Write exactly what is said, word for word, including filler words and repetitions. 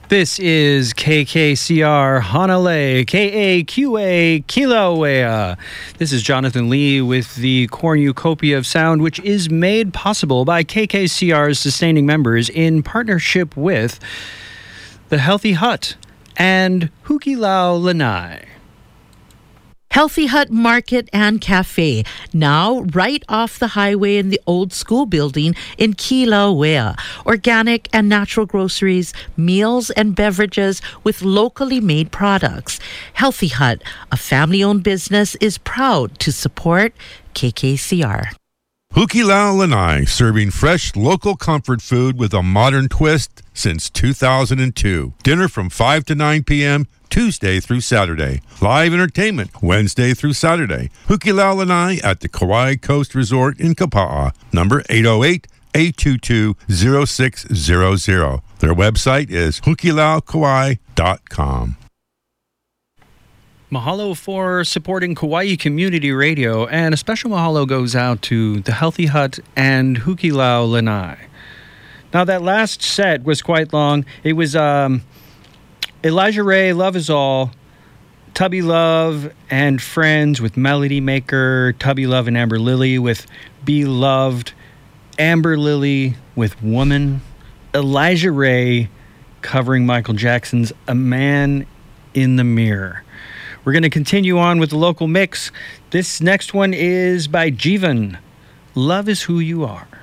This is K K C R Hanalei, K A Q A Kilauea. This is Jonathan Lee with the Cornucopia of Sound, which is made possible by K K C R's sustaining members in partnership with The Healthy Hut and Hukilau Lanai. Healthy Hut Market and Cafe, now right off the highway in the old school building in Kilauea. Organic and natural groceries, meals and beverages with locally made products. Healthy Hut, a family-owned business, is proud to support K K C R. Hukilau Lanai, serving fresh local comfort food with a modern twist since two thousand two. Dinner from five to nine p.m. Tuesday through Saturday. Live entertainment Wednesday through Saturday. Hukilau Lanai at the Kauai Coast Resort in Kapa'a. Number eight oh eight, eight two two, oh six zero zero. Their website is hukilau kauai dot com. Mahalo for supporting Kauai Community Radio, and a special mahalo goes out to The Healthy Hut and Hukilau Lanai. Now, that last set was quite long. It was um, Elijah Ray, Love Is All, Tubby Love and Friends with Melody Maker, Tubby Love and Amber Lily with Be Loved, Amber Lily with Woman, Elijah Ray covering Michael Jackson's A Man in the Mirror. We're going to continue on with the local mix. This next one is by Jeevan. Love Is Who You Are.